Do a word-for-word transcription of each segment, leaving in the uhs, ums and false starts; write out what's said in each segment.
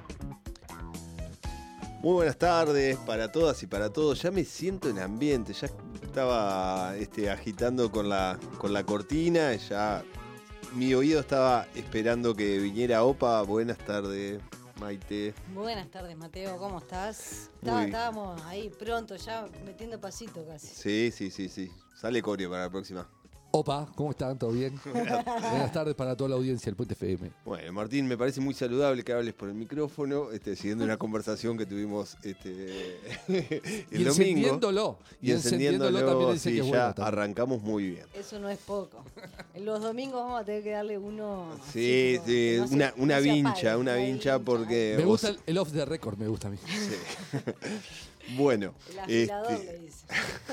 Muy buenas tardes para todas y para todos. Ya me siento en ambiente, ya estaba este, agitando con la, con la cortina, ya mi oído estaba esperando que viniera Opa. Buenas tardes, Maite. Buenas tardes, Mateo, ¿cómo estás? Estaba, Muy... Estábamos ahí pronto, ya metiendo pasito casi. Sí, sí, sí, sí. Sale coreo para la próxima. Opa, ¿cómo están? ¿Todo bien? Buenas tardes para toda la audiencia del Puente F M. Bueno, Martín, me parece muy saludable que hables por el micrófono, este, siguiendo una conversación que tuvimos este, el y domingo. Encendiéndolo. Y encendiéndolo, encendiéndolo también dice sí, que es ya bueno. arrancamos muy bien. Eso no es poco. En los domingos vamos a tener que darle uno... Sí, así, sí, no se- una, una no se vincha, apague, una vincha porque... Me vos- gusta el, el off the record, me gusta a mí. Sí. Bueno, El afilador este, le dice.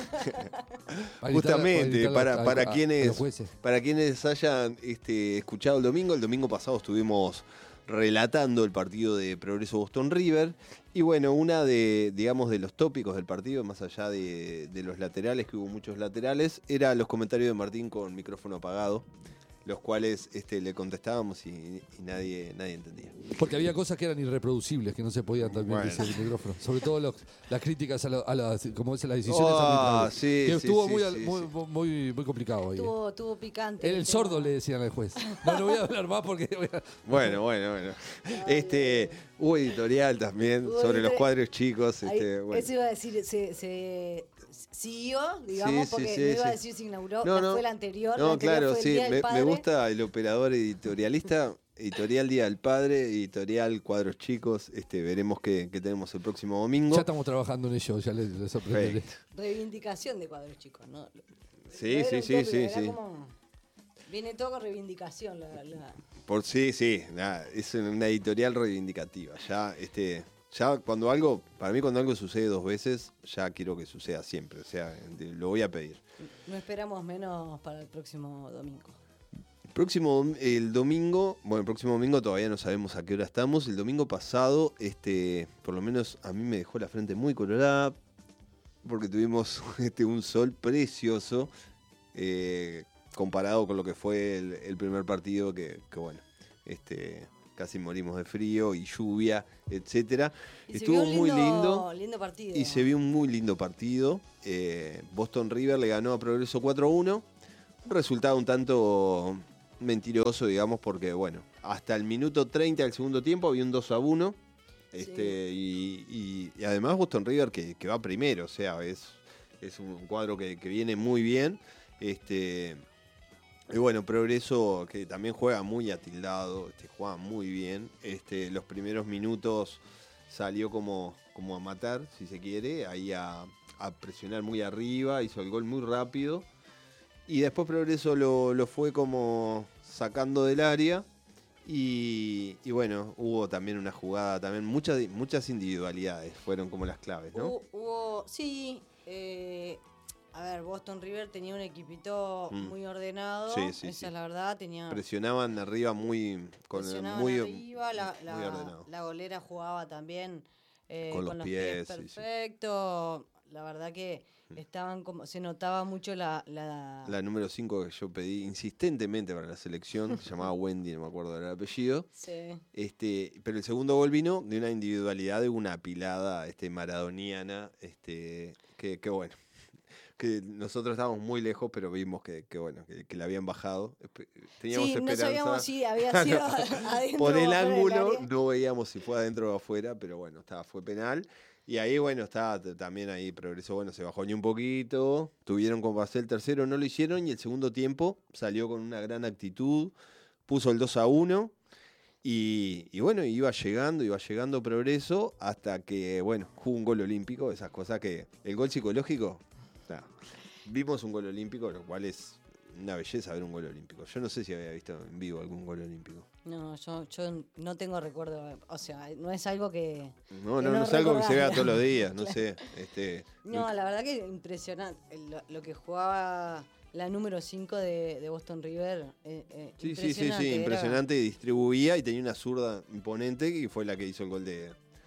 Para justamente gritar- para, gritar a- para a- a los quienes jueces. para quienes hayan este, escuchado el domingo, el domingo pasado estuvimos relatando el partido de Progreso Boston River y bueno, una de, digamos, de los tópicos del partido, más allá de, de los laterales, que hubo muchos laterales, era los comentarios de Martín con micrófono apagado, los cuales este, le contestábamos y, y nadie, nadie entendía. Porque había cosas que eran irreproducibles, que no se podían también Bueno. decir en el micrófono. Sobre todo los- las críticas a, lo- a las, como es, las decisiones Ah, arbitrales. sí, que sí, estuvo sí, muy, sí, muy, sí. muy, muy complicado ahí. Tuvo, tuvo picante. Era el tema. sordo, le decían al juez. No, no voy a hablar más porque... voy a- Bueno, bueno, bueno. Este, hubo editorial también Hubo sobre los editorial. cuadros chicos. Ahí, Este, bueno. Eso iba a decir, se, se siguió, digamos, Sí, sí, porque sí, no iba a sí. decir se inauguró, No, la- no. fue la anterior. No, la anterior claro, fue el sí, Día del me, me Padre. gusta el operador editorialista, editorial Día del Padre, editorial Cuadros Chicos, este, veremos qué, qué tenemos el próximo domingo. Ya estamos trabajando en ello, ya les, les sorprenderé. Perfecto. Reivindicación de cuadros chicos, ¿no? Sí, No era sí, un sí, tópico, sí, era sí. como- Viene todo con reivindicación. La, la- Por sí, sí, nada, es una editorial reivindicativa. Ya, este, ya cuando algo, para mí cuando algo sucede dos veces, ya quiero que suceda siempre, o sea, lo voy a pedir. No esperamos menos para el próximo domingo. Próximo, dom- el domingo, bueno, el próximo domingo todavía no sabemos a qué hora estamos. El domingo pasado, este, por lo menos a mí me dejó la frente muy colorada, porque tuvimos este, un sol precioso, eh, comparado con lo que fue el, el primer partido, que, que bueno, este, casi morimos de frío y lluvia, etcétera. Y se Estuvo vio un muy lindo, lindo. lindo partido. Y se vio un muy lindo partido. Eh, Boston River le ganó a Progreso cuatro a uno. Un resultado un tanto mentiroso, digamos, porque, bueno, hasta el minuto treinta del segundo tiempo había un dos a uno. Este, y, y- y además Boston River que, que va primero, o sea, es, es un cuadro que, que viene muy bien. Este, y bueno, Progreso que también juega muy atildado, este, juega muy bien. Este, los primeros minutos salió como, como a matar, si se quiere, ahí a, a presionar muy arriba, hizo el gol muy rápido. Y después Progreso lo, lo fue como sacando del área. Y, y bueno, hubo también una jugada, también muchas, muchas individualidades fueron como las claves, ¿no? Hubo, hubo- sí, eh, a ver, Boston River tenía un equipito Mm. muy ordenado, Sí, sí, esa sí. es la verdad, tenía Presionaban arriba muy, con, presionaban muy, arriba, la, muy la- ordenado. la golera jugaba también eh, Con con, los los pies, pies, sí, sí. perfecto, la verdad que estaban como, se notaba mucho la... la, La número cinco que yo pedí insistentemente para la selección, se llamaba Wendy, no me acuerdo del apellido. sí. Este, pero el segundo gol vino de una individualidad, de una apilada este, maradoniana, este, que, que bueno, que nosotros estábamos muy lejos, pero vimos que, que bueno, que, que la habían bajado. Espe- Teníamos Sí, no esperanza. sabíamos si había sido adentro Por o el afuera del ángulo área. no veíamos si fue adentro o afuera, pero bueno, estaba, fue penal. Y ahí, bueno, estaba t- también ahí progresó, bueno, se bajó ni un poquito. Tuvieron como hacer el tercero, no lo hicieron. Y el segundo tiempo salió con una gran actitud, puso el dos a uno. Y, y bueno, iba llegando, iba llegando Progreso hasta que, bueno, jugó un gol olímpico, esas cosas que... El gol psicológico, o sea, vimos un gol olímpico, lo cual es una belleza ver un gol olímpico. Yo no sé si había visto en vivo algún gol olímpico. No, yo, yo no tengo recuerdo, o sea, no es algo que... No, que no, no es algo que se vea recordara. todos los días, no Claro. sé. Este, No, la verdad que impresionante. Lo, lo que jugaba la número cinco de, de Boston River. Eh, eh, sí, sí, sí, sí, impresionante, era- impresionante. Distribuía y tenía una zurda imponente y fue la que hizo el gol de,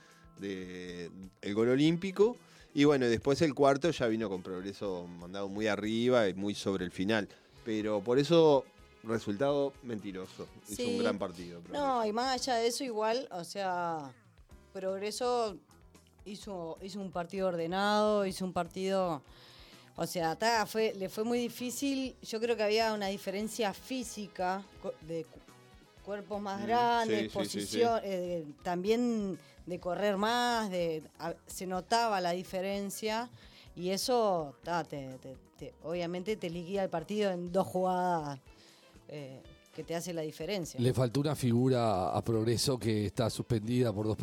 de el gol olímpico. Y bueno, después el cuarto ya vino con Progreso mandado muy arriba y muy sobre el final. Pero por eso, resultado mentiroso. Hizo Sí. un gran partido. Progreso. No, y más allá de eso, igual, o sea, Progreso hizo, hizo un partido ordenado, hizo un partido... O sea, ta, fue, le fue muy difícil. Yo creo que había una diferencia física de cu- cuerpos más Mm, grandes, sí, sí, posición, sí, sí. eh, también de correr más, de, a- se notaba la diferencia y eso ta, te, te- te- obviamente te liquida el partido en dos jugadas eh, que te hace la diferencia. Le faltó una figura a Progreso que está suspendida por dos